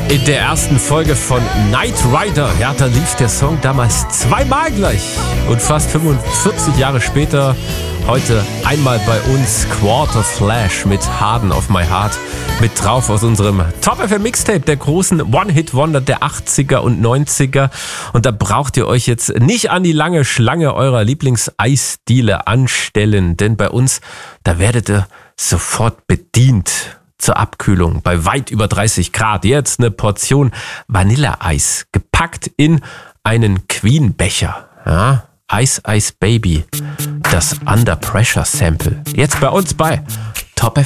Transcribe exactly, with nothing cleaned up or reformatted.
In der ersten Folge von Knight Rider, ja, da lief der Song damals zweimal gleich. Und fast fünfundvierzig Jahre später, heute einmal bei uns Quarter Flash mit Harden of My Heart mit drauf aus unserem Top F M Mixtape, der großen One-Hit-Wonder der achtziger und neunziger. Und da braucht ihr euch jetzt nicht an die lange Schlange eurer Lieblings-Eisdiele anstellen, denn bei uns, da werdet ihr sofort bedient. Zur Abkühlung bei weit über dreißig Grad. Jetzt eine Portion Vanilleeis, gepackt in einen Queen-Becher. Ja, Ice Ice Baby, das Under Pressure Sample. Jetzt bei uns bei Top F M.